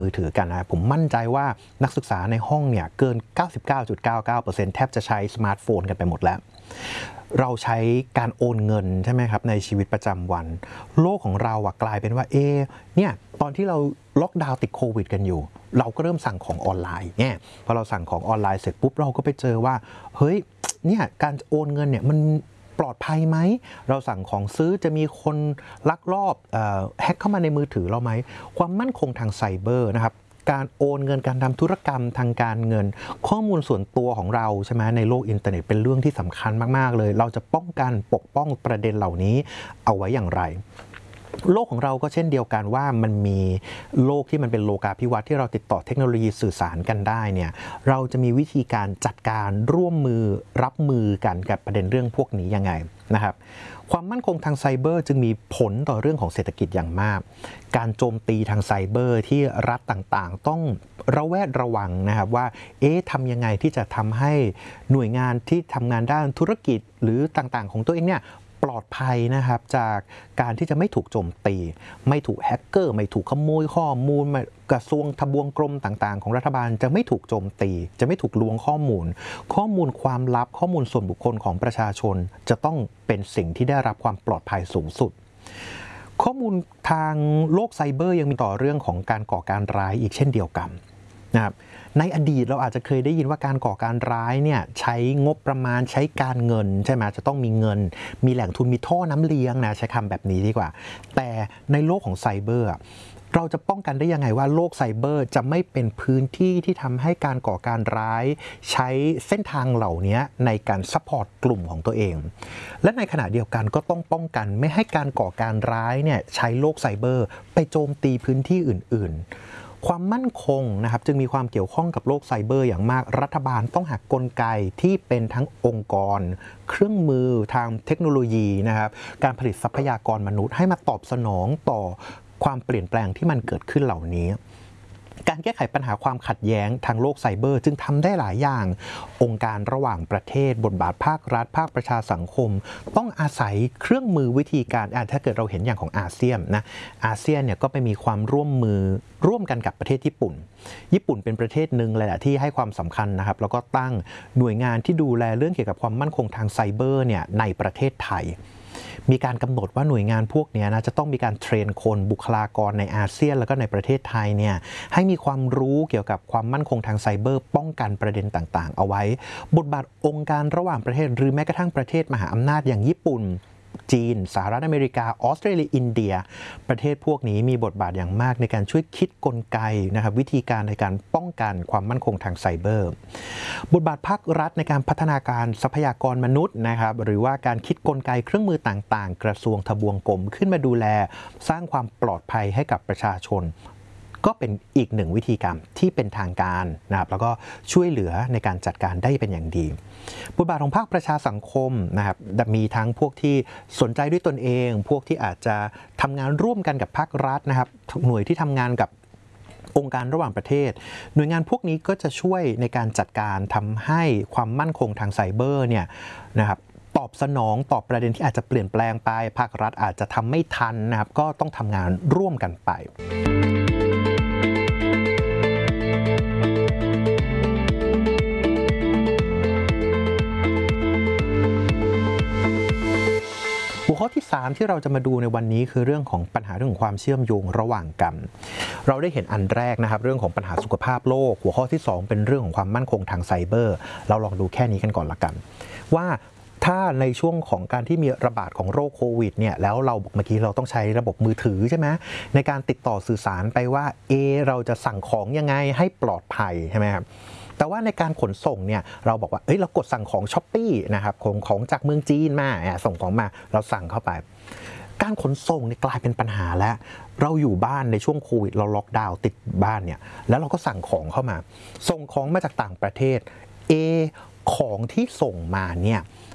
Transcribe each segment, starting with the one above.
มือถือกันนะผมมั่นใจว่านักศึกษาในห้องเนี่ยเกิน 99.99% แทบจะใช้สมาร์ทโฟนกันไปหมดแล้วเราใช้การโอนเงินใช่ไหมครับในชีวิตประจำวันโลกของเรากลายเป็นว่าเนี่ยตอนที่เราล็อกดาวน์ติดโควิดกันอยู่เราก็เริ่มสั่งของออนไลน์เนี่ยพอเราสั่งของออนไลน์เสร็จปุ๊บเราก็ไปเจอว่าเฮ้ยเนี่ยการโอนเงินเนี่ยมันปลอดภัยไหมเราสั่งของซื้อจะมีคนลักลอบแฮ็กเข้ามาในมือถือเราไหมความมั่นคงทางไซเบอร์นะครับการโอนเงินการทำธุรกรรมทางการเงินข้อมูลส่วนตัวของเราใช่ไหมในโลกอินเทอร์เน็ตเป็นเรื่องที่สำคัญมากๆเลยเราจะป้องกันปกป้องประเด็นเหล่านี้เอาไว้อย่างไรโลกของเราก็เช่นเดียวกันว่ามันมีโลกที่มันเป็นโลกาภิวัตน์ที่เราติดต่อเทคโนโลยีสื่อสารกันได้เนี่ยเราจะมีวิธีการจัดการร่วมมือรับมือกันกับประเด็นเรื่องพวกนี้ยังไงนะครับความมั่นคงทางไซเบอร์จึงมีผลต่อเรื่องของเศรษฐกิจอย่างมากการโจมตีทางไซเบอร์ที่รัฐต่างๆต้องระแวดระวังนะครับว่าทำยังไงที่จะทำให้หน่วยงานที่ทำงานด้านธุรกิจหรือต่างๆของตัวเองเนี่ยปลอดภัยนะครับจากการที่จะไม่ถูกโจมตีไม่ถูกแฮกเกอร์ไม่ถูกขโมยข้อมูลกระทรวงทบวงกรมต่างๆของรัฐบาลจะไม่ถูกโจมตีจะไม่ถูกลวงข้อมูลความลับข้อมูลส่วนบุคคลของประชาชนจะต้องเป็นสิ่งที่ได้รับความปลอดภัยสูงสุดข้อมูลทางโลกไซเบอร์ยังมีต่อเรื่องของการก่อการร้ายอีกเช่นเดียวกันนะครับในอดีตเราอาจจะเคยได้ยินว่าการก่อการร้ายเนี่ยใช้งบประมาณใช้การเงินใช่ไหมจะต้องมีเงินมีแหล่งทุนมีท่อน้ำเลี้ยงนะใช้คำแบบนี้ดีกว่าแต่ในโลกของไซเบอร์เราจะป้องกันได้ยังไงว่าโลกไซเบอร์จะไม่เป็นพื้นที่ที่ทำให้การก่อการร้ายใช้เส้นทางเหล่านี้ในการซัพพอร์ตกลุ่มของตัวเองและในขณะเดียวกันก็ต้องป้องกันไม่ให้การก่อการร้ายเนี่ยใช้โลกไซเบอร์ไปโจมตีพื้นที่อื่นๆความมั่นคงนะครับจึงมีความเกี่ยวข้องกับโลกไซเบอร์อย่างมากรัฐบาลต้องหากลไกที่เป็นทั้งองค์กรเครื่องมือทางเทคโนโลยีนะครับการผลิตทรัพยากรมนุษย์ให้มาตอบสนองต่อความเปลี่ยนแปลงที่มันเกิดขึ้นเหล่านี้การแก้ไขปัญหาความขัดแย้งทางโลกไซเบอร์จึงทำได้หลายอย่างองค์การระหว่างประเทศบทบาทภาครัฐภาคประชาสังคมต้องอาศัยเครื่องมือวิธีการถ้าเกิดเราเห็นอย่างของอาเซียนนะอาเซียนเนี่ยก็ไปมีความร่วมมือร่วมกันกับประเทศญี่ปุ่นเป็นประเทศหนึ่งเลยแหละที่ให้ความสำคัญนะครับแล้วก็ตั้งหน่วยงานที่ดูแลเรื่องเกี่ยวกับความมั่นคงทางไซเบอร์เนี่ยในประเทศไทยมีการกำหนดว่าหน่วยงานพวกนี้นะจะต้องมีการเทรนคนบุคลากรในอาเซียนแล้วก็ในประเทศไทยเนี่ยให้มีความรู้เกี่ยวกับความมั่นคงทางไซเบอร์ป้องกันประเด็นต่างๆเอาไว้บทบาทองค์การระหว่างประเทศหรือแม้กระทั่งประเทศมหาอำนาจอย่างญี่ปุ่นจีนสหรัฐอเมริกาออสเตรเลียอินเดียประเทศพวกนี้มีบทบาทอย่างมากในการช่วยคิดกลไกนะครับวิธีการในการป้องกันความมั่นคงทางไซเบอร์บทบาทภาครัฐในการพัฒนาการทรัพยากรมนุษย์นะครับหรือว่าการคิดกลไกเครื่องมือต่างๆกระทรวงทบวงกรมขึ้นมาดูแลสร้างความปลอดภัยให้กับประชาชนก็เป็นอีกหนึ่งวิธีการที่เป็นทางการนะครับแล้วก็ช่วยเหลือในการจัดการได้เป็นอย่างดีบทบาทของภาคประชาสังคมนะครับมีทั้งพวกที่สนใจด้วยตนเองพวกที่อาจจะทำงานร่วมกันกับภาครัฐนะครับหน่วยที่ทำงานกับองค์การระหว่างประเทศหน่วยงานพวกนี้ก็จะช่วยในการจัดการทำให้ความมั่นคงทางไซเบอร์เนี่ยนะครับตอบสนองต่อประเด็นที่อาจจะเปลี่ยนแปลงไปภาครัฐอาจจะทำไม่ทันนะครับก็ต้องทำงานร่วมกันไปหัวข้อที่3ที่เราจะมาดูในวันนี้คือเรื่องของปัญหาเรื่องของความเชื่อมโยงระหว่างกันเราได้เห็นอันแรกนะครับเรื่องของปัญหาสุขภาพโลกหัวข้อที่2เป็นเรื่องของความมั่นคงทางไซเบอร์เราลองดูแค่นี้กันก่อนละกันว่าถ้าในช่วงของการที่มีระบาดของโรคโควิดเนี่ยแล้วเราบอกเมื่อกี้เราต้องใช้ระบบมือถือใช่ไหมในการติดต่อสื่อสารไปว่าเราจะสั่งของยังไงให้ปลอดภัยใช่ไหมครับแต่ว่าในการขนส่งเนี่ยเราบอกว่าเรากดสั่งของ Shopee นะครับของจากเมืองจีนมาส่งของมาเราสั่งเข้าไปการขนส่งเนี่ยกลายเป็นปัญหาแล้วเราอยู่บ้านในช่วงโควิดเราล็อกดาวน์ติดบ้านเนี่ยแล้วเราก็สั่งของเข้ามาส่งของมาจากต่างประเทศของที่ส่งมาเนี่ย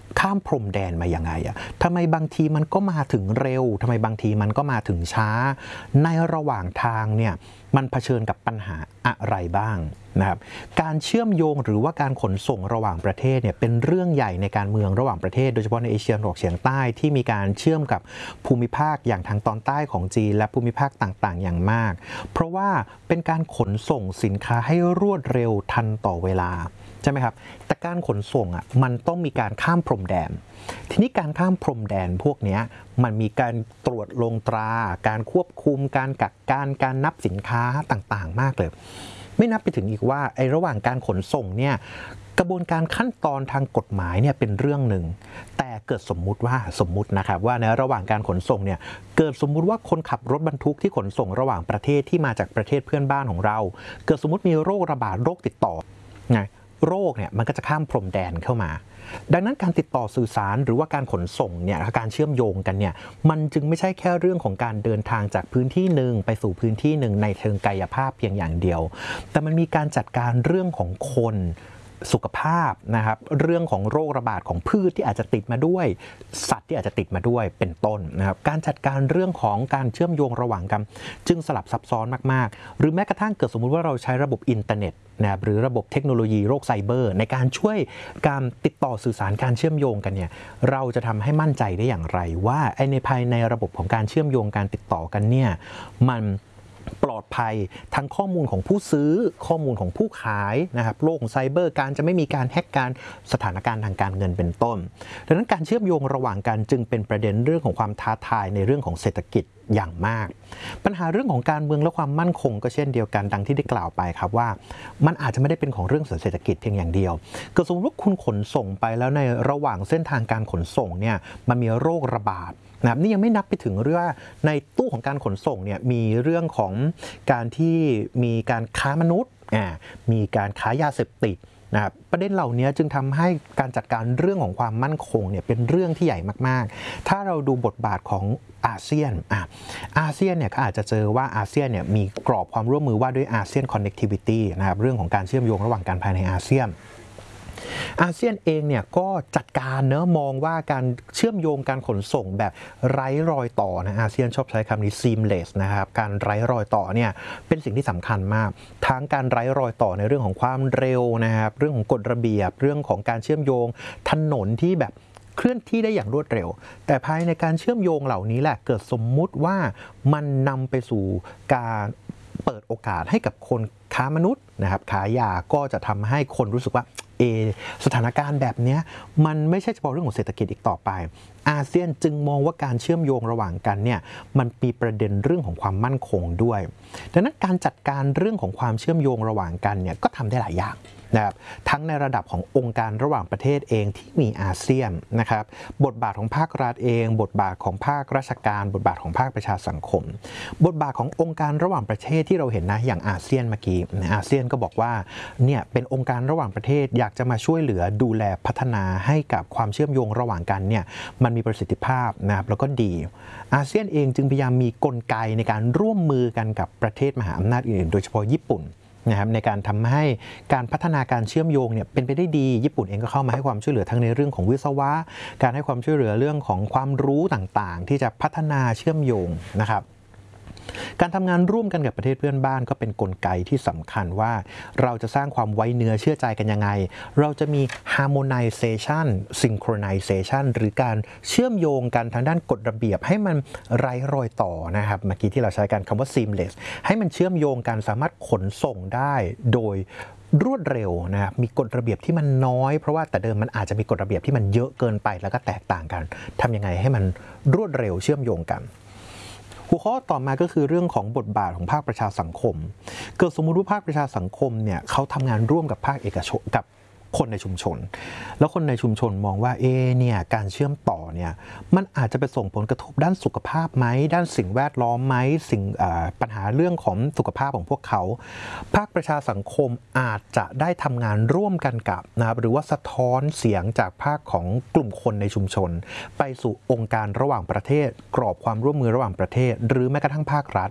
ข้ามพรมแดนมายังไงอะทำไมบางทีมันก็มาถึงเร็วทำไมบางทีมันก็มาถึงช้าในระหว่างทางเนี่ยมันเผชิญกับปัญหาอะไรบ้างนะครับการเชื่อมโยงหรือว่าการขนส่งระหว่างประเทศเนี่ยเป็นเรื่องใหญ่ในการเมืองระหว่างประเทศโดยเฉพาะในเอเชียตะวันออกเฉียงใต้ที่มีการเชื่อมกับภูมิภาคอย่างทางตอนใต้ของจีนและภูมิภาคต่างๆอย่างมากเพราะว่าเป็นการขนส่งสินค้าให้รวดเร็วทันต่อเวลาใช่ไหมครับแต่การขนส่งอ่ะมันต้องมีการข้ามพรมแดนทีนี้การข้ามพรมแดนพวกนี้มันมีการตรวจลงตราการควบคุมการกักกันการนับสินค้าต่างๆมากเลยไม่นับไปถึงอีกว่าไอ้ระหว่างการขนส่งเนี่ยกระบวนการขั้นตอนทางกฎหมายเนี่ยเป็นเรื่องหนึ่งแต่เกิดสมมุตินะครับว่าในระหว่างการขนส่งเนี่ยเกิดสมมุติว่าคนขับรถบรรทุกที่ขนส่งระหว่างประเทศที่มาจากประเทศเพื่อนบ้านของเราเกิดสมมุติมีโรคระบาดโรคติดต่อไงโรคเนี่ยมันก็จะข้ามพรมแดนเข้ามาดังนั้นการติดต่อสื่อสารหรือว่าการขนส่งเนี่ยการเชื่อมโยงกันเนี่ยมันจึงไม่ใช่แค่เรื่องของการเดินทางจากพื้นที่หนึ่งไปสู่พื้นที่หนึ่งในเชิงกายภาพเพียงอย่างเดียวแต่มันมีการจัดการเรื่องของคนสุขภาพนะครับเรื่องของโรคระบาดของพืชที่อาจจะติดมาด้วยสัตว์ที่อาจจะติดมาด้วยเป็นต้นนะครับการจัดการเรื่องของการเชื่อมโยงระหว่างกันจึงสลับซับซ้อนมากๆหรือแม้กระทั่งเกิดสมมุติว่าเราใช้ระบบอินเทอร์เน็ตนะหรือระบบเทคโนโลยีโรคไซเบอร์ในการช่วยการติดต่อสื่อสารการเชื่อมโยงกันเนี่ยเราจะทำให้มั่นใจได้อย่างไรว่าในภายในระบบของการเชื่อมโยงการติดต่อกันเนี่ยมันปลอดภัยทั้งข้อมูลของผู้ซื้อข้อมูลของผู้ขายนะครับโลกของไซเบอร์การจะไม่มีการแฮกการสถานการณ์ทางการเงินเป็นต้นดังนั้นการเชื่อมโยงระหว่างกันจึงเป็นประเด็นเรื่องของความท้าทายในเรื่องของเศรษฐกิจอย่างมากปัญหาเรื่องของการเมืองและความมั่นคงก็เช่นเดียวกันดังที่ได้กล่าวไปครับว่ามันอาจจะไม่ได้เป็นของเรื่องเศรษฐกิจเพียงอย่างเดียวก็สมมติว่าคุณขนส่งไปแล้วในระหว่างเส้นทางการขนส่งเนี่ยมันมีโรคระบาดนะครับนี่ยังไม่นับไปถึงเรื่องว่าในตู้ของการขนส่งเนี่ยมีเรื่องของการที่มีการค้ามนุษย์มีการค้ายาเสพติดนะครับประเด็นเหล่านี้จึงทำให้การจัดการเรื่องของความมั่นคงเนี่ยเป็นเรื่องที่ใหญ่มากๆถ้าเราดูบทบาทของอาเซียนเนี่ยก็อาจจะเจอว่าอาเซียนเนี่ยมีกรอบความร่วมมือว่าด้วยอาเซียน connectivity นะครับเรื่องของการเชื่อมโยงระหว่างกันภายในอาเซียนเองเนี่ยก็จัดการมองว่าการเชื่อมโยงการขนส่งแบบไร้รอยต่อนะอาเซียนชอบใช้คำนี้ seamless นะครับการไร้รอยต่อเนี่ยเป็นสิ่งที่สำคัญมากทั้งการไร้รอยต่อในเรื่องของความเร็วนะครับเรื่องของกฎระเบียบเรื่องของการเชื่อมโยงถนนที่แบบเคลื่อนที่ได้อย่างรวดเร็วแต่ภายในการเชื่อมโยงเหล่านี้แหละเกิดสมมุติว่ามันนำไปสู่การเปิดโอกาสให้กับคนค้ามนุษย์นะครับขายยาก็จะทำให้คนรู้สึกว่าสถานการณ์แบบนี้มันไม่ใช่เฉพาะเรื่องของเศรษฐกิจอีกต่อไปอาเซียนจึงมองว่าการเชื่อมโยงระหว่างกันเนี่ยมันมีประเด็นเรื่องของความมั่นคงด้วยดังนั้นการจัดการเรื่องของความเชื่อมโยงระหว่างกันเนี่ยก็ทำได้หลายอย่างนะครับทั้งในระดับขององค์การระหว่างประเทศเองที่มีอาเซียนนะครับบทบาทของภาครัฐเองบทบาทของภาคราชการบทบาทของภาคประชาสังคมบทบาทขององค์การระหว่างประเทศที่เราเห็นนะอย่างอาเซียนเมื่อกี้อาเซียนก็บอกว่าเนี่ยเป็นองค์การระหว่างประเทศอยากจะมาช่วยเหลือดูแลพัฒนาให้กับความเชื่อมโยงระหว่างกันเนี่ยมันมีประสิทธิภาพนะครับแล้วก็ดีอาเซียนเองจึงพยายามมีกลไกในการร่วมมือกันกับประเทศมหาอำนาจอื่นๆโดยเฉพาะญี่ปุ่นนะครับในการทำให้การพัฒนาการเชื่อมโยงเนี่ยเป็นไปได้ดีญี่ปุ่นเองก็เข้ามาให้ความช่วยเหลือทั้งในเรื่องของวิศวะการให้ความช่วยเหลือเรื่องของความรู้ต่างๆที่จะพัฒนาเชื่อมโยงนะครับการทำงานร่วมกันกับประเทศเพื่อนบ้านก็เป็นกลไกที่สำคัญว่าเราจะสร้างความไว้เนื้อเชื่อใจกันยังไงเราจะมี harmonization synchronization หรือการเชื่อมโยงกันทางด้านกฎระเบียบให้มันไร้รอยต่อนะครับเมื่อกี้ที่เราใช้กันคำว่า seamless ให้มันเชื่อมโยงกันสามารถขนส่งได้โดยรวดเร็วนะครับมีกฎระเบียบที่มันน้อยเพราะว่าแต่เดิมมันอาจจะมีกฎระเบียบที่มันเยอะเกินไปแล้วก็แตกต่างกันทำยังไงให้มันรวดเร็วเชื่อมโยงกันหัวข้อต่อมาก็คือเรื่องของบทบาทของภาคประชาสังคมเกิดสมมุติว่าภาคประชาสังคมเนี่ยเขาทำงานร่วมกับภาคเอกชนกับคนในชุมชนแล้วคนในชุมชนมองว่าเนี่ยการเชื่อมต่อเนี่ยมันอาจจะไปส่งผลกระทบด้านสุขภาพไหมด้านสิ่งแวดล้อมไหมปัญหาเรื่องของสุขภาพของพวกเขาภาคประชาสังคมอาจจะได้ทำงานร่วมกันกับนะครับหรือว่าสะท้อนเสียงจากภาคของกลุ่มคนในชุมชนไปสู่องค์การระหว่างประเทศกรอบความร่วมมือระหว่างประเทศหรือแม้กระทั่งภาครัฐ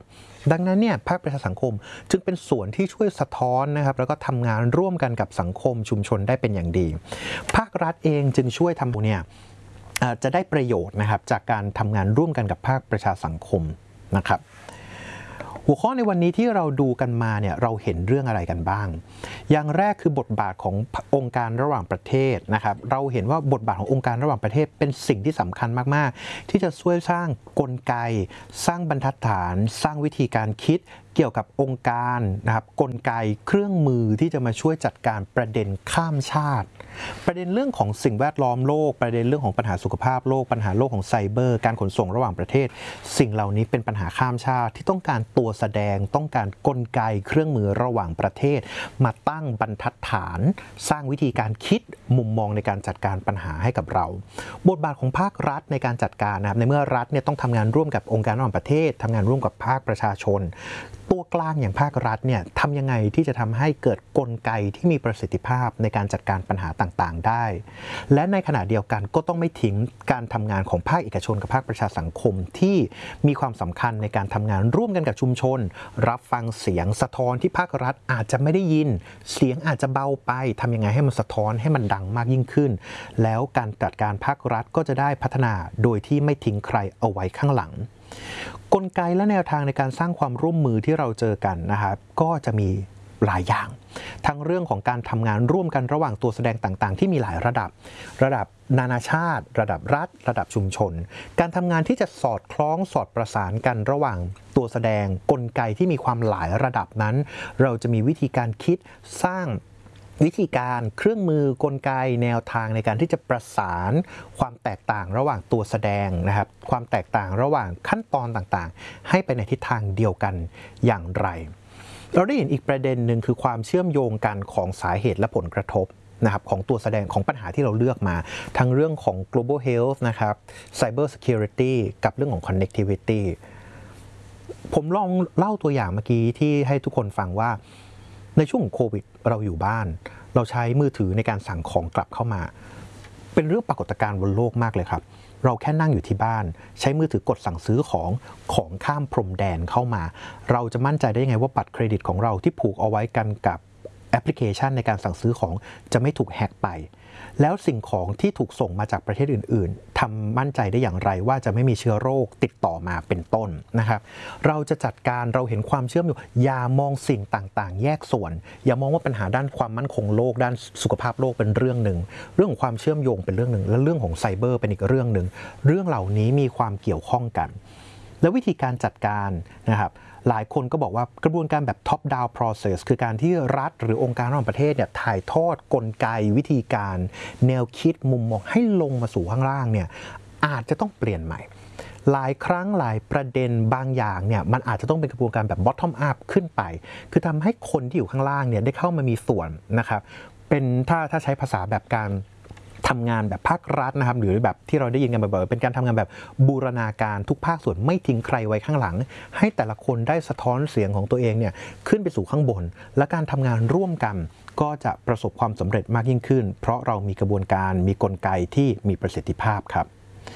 ดังนั้นเนี่ยภาคประชาสังคมจึงเป็นส่วนที่ช่วยสะท้อนนะครับแล้วก็ทำงานร่วมกันกับสังคมชุมชนได้เป็นอย่างดีภาครัฐเองจึงช่วยทำเนี่ยจะได้ประโยชน์นะครับจากการทำงานร่วมกันกับภาคประชาสังคมนะครับหัวข้อในวันนี้ที่เราดูกันมาเนี่ยเราเห็นเรื่องอะไรกันบ้างอย่างแรกคือบทบาทขององค์การระหว่างประเทศนะครับเราเห็นว่าบทบาทขององค์การระหว่างประเทศเป็นสิ่งที่สำคัญมากๆที่จะช่วยสร้างกลไกสร้างบรรทัดฐานสร้างวิธีการคิดเกี่ยวกับองค์การนะครับกลไกเครื่องมือที่จะมาช่วยจัดการประเด็นข้ามชาติประเด็นเรื่องของสิ่งแวดล้อมโลกประเด็นเรื่องของปัญหาสุขภาพโลกปัญหาโลกของไซเบอร์การขนส่งระหว่างประเทศสิ่งเหล่านี้เป็นปัญหาข้ามชาติที่ต้องการตัวแสดงต้องการกลไกเครื่องมือระหว่างประเทศมาตั้งบรรทัดฐานสร้างวิธีการคิดมุมมองในการจัดการปัญหาให้กับเราบทบาทของภาครัฐในการจัดการนะครับในเมื่อรัฐเนี่ยต้องทำงานร่วมกับองค์การระหว่างประเทศทำงานร่วมกับภาคประชาชนตัวกลางอย่างภาครัฐเนี่ยทำยังไงที่จะทำให้เกิดกลไกที่มีประสิทธิภาพในการจัดการปัญหาต่างๆได้และในขณะเดียวกันก็ต้องไม่ทิ้งการทำงานของภาคเอกชนกับภาคประชาสังคมที่มีความสำคัญในการทำงานร่วมกันกับชุมชนรับฟังเสียงสะท้อนที่ภาครัฐอาจจะไม่ได้ยินเสียงอาจจะเบาไปทำยังไงให้มันสะท้อนให้มันดังมากยิ่งขึ้นแล้วการจัดการภาครัฐก็จะได้พัฒนาโดยที่ไม่ทิ้งใครเอาไว้ข้างหลังกลไกและแนวทางในการสร้างความร่วมมือที่เราเจอกันนะครับก็จะมีหลายอย่างทั้งเรื่องของการทำงานร่วมกันระหว่างตัวแสดงต่างๆที่มีหลายระดับนานาชาติระดับรัฐระดับชุมชนการทำงานที่จะสอดคล้องสอดประสานกันระหว่างตัวแสดงกลไกที่มีความหลายระดับนั้นเราจะมีวิธีการคิดสร้างวิธีการเครื่องมือกลไกแนวทางในการที่จะประสานความแตกต่างระหว่างตัวแสดงนะครับความแตกต่างระหว่างขั้นตอนต่างๆให้ไปในทิศทางเดียวกันอย่างไรเราได้เห็นอีกประเด็นหนึ่งคือความเชื่อมโยงกันของสาเหตุและผลกระทบนะครับของตัวแสดงของปัญหาที่เราเลือกมาทั้งเรื่องของ global health นะครับ cyber security กับเรื่องของ connectivity ผมลองเล่าตัวอย่างเมื่อกี้ที่ให้ทุกคนฟังว่าในช่วงของโควิดเราอยู่บ้านเราใช้มือถือในการสั่งของกลับเข้ามาเป็นเรื่องปรากฏการณ์บนโลกมากเลยครับเราแค่นั่งอยู่ที่บ้านใช้มือถือกดสั่งซื้อของข้ามพรมแดนเข้ามาเราจะมั่นใจได้ยังไงว่าบัตรเครดิตของเราที่ผูกเอาไว้กันกับแอปพลิเคชันในการสั่งซื้อของจะไม่ถูกแฮกไปแล้วสิ่งของที่ถูกส่งมาจากประเทศอื่นๆทำมั่นใจได้อย่างไรว่าจะไม่มีเชื้อโรคติดต่อมาเป็นต้นนะครับเราจะจัดการเราเห็นความเชื่อมโยงอย่ามองสิ่งต่างๆแยกส่วนอย่ามองว่าปัญหาด้านความมั่นคงโลกด้านสุขภาพโลกเป็นเรื่องหนึ่งเรื่องของความเชื่อมโยงเป็นเรื่องหนึ่งและเรื่องของไซเบอร์เป็นอีกเรื่องหนึ่งเรื่องเหล่านี้มีความเกี่ยวข้องกันและวิธีการจัดการนะครับหลายคนก็บอกว่ากระบวนการแบบ top down process คือการที่รัฐหรือองค์การระหว่างประเทศเนี่ยถ่ายทอดกลไกวิธีการแนวคิดมุมมองให้ลงมาสู่ข้างล่างเนี่ยอาจจะต้องเปลี่ยนใหม่หลายครั้งหลายประเด็นบางอย่างเนี่ยมันอาจจะต้องเป็นกระบวนการแบบ bottom up ขึ้นไปคือทำให้คนที่อยู่ข้างล่างเนี่ยได้เข้ามามีส่วนนะครับเป็นถ้าใช้ภาษาแบบการทำงานแบบภาครัฐนะครับหรือแบบที่เราได้ยินกันบ่อยๆเป็นการทำงานแบบบูรณาการทุกภาคส่วนไม่ทิ้งใครไว้ข้างหลังให้แต่ละคนได้สะท้อนเสียงของตัวเองเนี่ยขึ้นไปสู่ข้างบนและการทำงานร่วมกันก็จะประสบความสำเร็จมากยิ่งขึ้นเพราะเรามีกระบวนการมีกลไกที่มีประสิทธิภาพครับ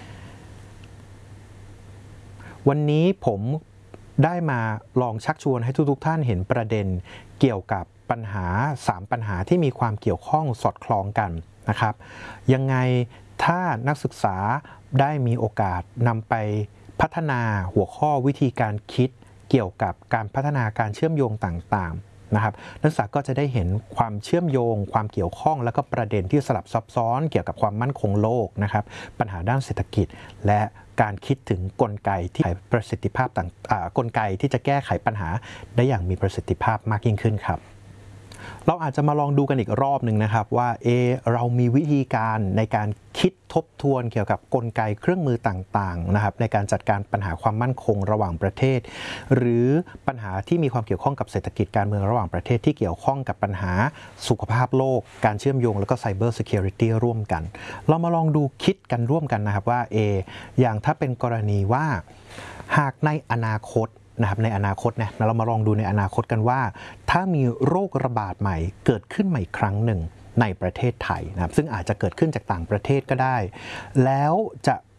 วันนี้ผมได้มาลองชักชวนให้ทุกท่านเห็นประเด็นเกี่ยวกับปัญหา3ปัญหาที่มีความเกี่ยวข้องสอดคล้องกันนะครับยังไงถ้านักศึกษาได้มีโอกาสนำไปพัฒนาหัวข้อวิธีการคิดเกี่ยวกับการพัฒนาการเชื่อมโยงต่างๆนะครับนักศึกษาก็จะได้เห็นความเชื่อมโยงความเกี่ยวข้องและก็ประเด็นที่สลับซับซ้อนเกี่ยวกับความมั่นคงโลกนะครับปัญหาด้านเศรษฐกิจและการคิดถึงกลไกที่ประสิทธิภาพกลไกที่จะแก้ไขปัญหาได้อย่างมีประสิทธิภาพมากยิ่งขึ้นครับเราอาจจะมาลองดูกันอีกรอบหนึ่งนะครับว่าเรามีวิธีการในการคิดทบทวนเกี่ยวกับกลไกเครื่องมือต่างๆนะครับในการจัดการปัญหาความมั่นคงระหว่างประเทศหรือปัญหาที่มีความเกี่ยวข้องกับเศรษฐกิจการเมืองระหว่างประเทศที่เกี่ยวข้องกับปัญหาสุขภาพโลกการเชื่อมโยงแล้วก็ Cyber Security ร่วมกันเรามาลองดูคิดกันร่วมกันนะครับว่าอย่างถ้าเป็นกรณีว่าหากในอนาคตนะครับในอนาคตเนี่ยเรามาลองดูในอนาคตกันว่าถ้ามีโรคระบาดใหม่เกิดขึ้นใหม่ครั้งหนึ่งในประเทศไทยนะครับซึ่งอาจจะเกิดขึ้นจากต่างประเทศก็ได้แล้วจะ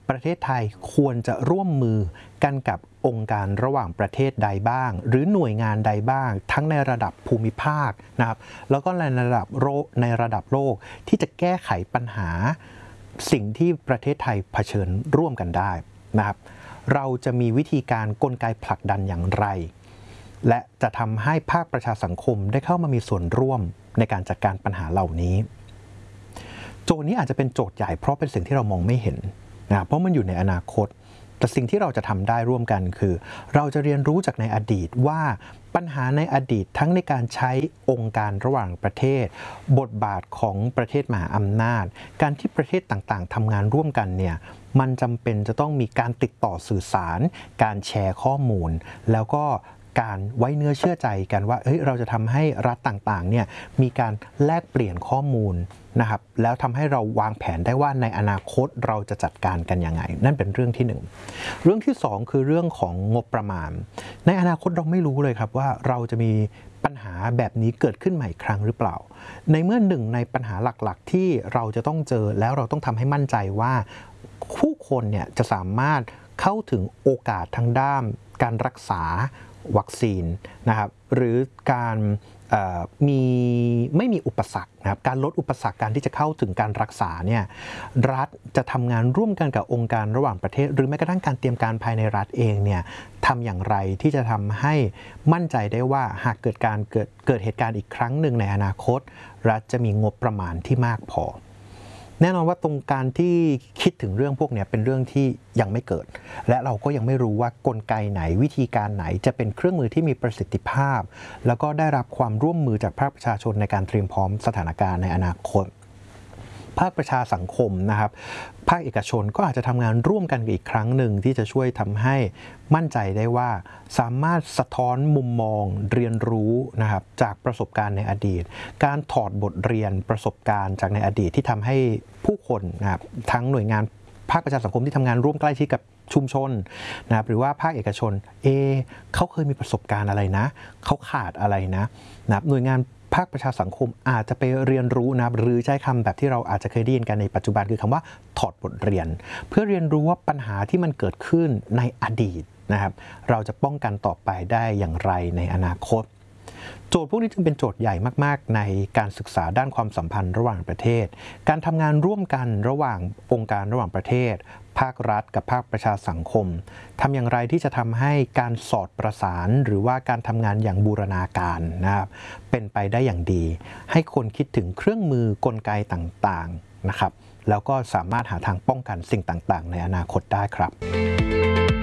ประเทศไทยควรจะร่วมมือกันกับองค์การระหว่างประเทศใดบ้างหรือหน่วยงานใดบ้างทั้งในระดับภูมิภาคนะครับแล้วก็ในระดับโลกที่จะแก้ไขปัญหาสิ่งที่ประเทศไทยเผชิญร่วมกันได้นะครับเราจะมีวิธีการกลไกผลักดันอย่างไรและจะทำให้ภาคประชาสังคมได้เข้ามามีส่วนร่วมในการจัดการปัญหาเหล่านี้โจทย์นี้อาจจะเป็นโจทย์ใหญ่เพราะเป็นสิ่งที่เรามองไม่เห็นนะเพราะมันอยู่ในอนาคตแต่สิ่งที่เราจะทำได้ร่วมกันคือเราจะเรียนรู้จากในอดีตว่าปัญหาในอดีตทั้งในการใช้องค์การระหว่างประเทศบทบาทของประเทศมหาอำนาจการที่ประเทศต่างๆทำงานร่วมกันเนี่ยมันจำเป็นจะต้องมีการติดต่อสื่อสารการแชร์ข้อมูลแล้วก็การไว้เนื้อเชื่อใจกันว่าเราจะทำให้รัฐต่างๆเนี่ยมีการแลกเปลี่ยนข้อมูลนะครับแล้วทำให้เราวางแผนได้ว่าในอนาคตเราจะจัดการกันยังไงนั่นเป็นเรื่องที่1เรื่องที่2คือเรื่องของงบประมาณในอนาคตเราไม่รู้เลยครับว่าเราจะมีปัญหาแบบนี้เกิดขึ้นใหม่อีกครั้งหรือเปล่าในเมื่อหนึ่งในปัญหาหลักๆที่เราจะต้องเจอแล้วเราต้องทำให้มั่นใจว่าผู้คนเนี่ยจะสามารถเข้าถึงโอกาสทางด้านการรักษาวัคซีนนะครับหรือการไม่มีอุปสรรคนะครับการลดอุปสรรคการที่จะเข้าถึงการรักษาเนี่ยรัฐจะทำงานร่วมกันกับองค์การระหว่างประเทศหรือแม้กระทั่งการเตรียมการภายในรัฐเองเนี่ยทำอย่างไรที่จะทำให้มั่นใจได้ว่าหากเกิดเหตุการณ์อีกครั้งหนึ่งในอนาคตรัฐจะมีงบประมาณที่มากพอแน่นอนว่าตรงการที่คิดถึงเรื่องพวกนี้เป็นเรื่องที่ยังไม่เกิดและเราก็ยังไม่รู้ว่ากลไกไหนวิธีการไหนจะเป็นเครื่องมือที่มีประสิทธิภาพแล้วก็ได้รับความร่วมมือจากภาคประชาชนในการเตรียมพร้อมสถานการณ์ในอนาคตภาคประชาสังคมนะครับภาคเอกชนก็อาจจะทำงานร่วมกันอีกครั้งหนึ่งที่จะช่วยทำให้มั่นใจได้ว่าสามารถสะท้อนมุมมองเรียนรู้นะครับจากประสบการณ์ในอดีตการถอดบทเรียนประสบการณ์จากในอดีตที่ทำให้ผู้คนนะครับทั้งหน่วยงานภาคประชาสังคมที่ทำงานร่วมใกล้ชิดกับชุมชนนะครับหรือว่าภาคเอกชนเขาเคยมีประสบการณ์อะไรนะเขาขาดอะไรนะครับหน่วยงานภาคประชาสังคมอาจจะไปเรียนรู้นะหรือใช้คำแบบที่เราอาจจะเคยได้ยินกันในปัจจุบันคือคำว่าถอดบทเรียนเพื่อเรียนรู้ว่าปัญหาที่มันเกิดขึ้นในอดีตนะครับเราจะป้องกันต่อไปได้อย่างไรในอนาคตโจทย์พวกนี้จึงเป็นโจทย์ใหญ่มากๆในการศึกษาด้านความสัมพันธ์ระหว่างประเทศการทำงานร่วมกันระหว่างองค์การระหว่างประเทศภาครัฐกับภาคประชาสังคมทำอย่างไรที่จะทำให้การสอดประสานหรือว่าการทำงานอย่างบูรณาการนะครับเป็นไปได้อย่างดีให้คนคิดถึงเครื่องมือกลไกต่างๆนะครับแล้วก็สามารถหาทางป้องกันสิ่งต่างๆในอนาคตได้ครับ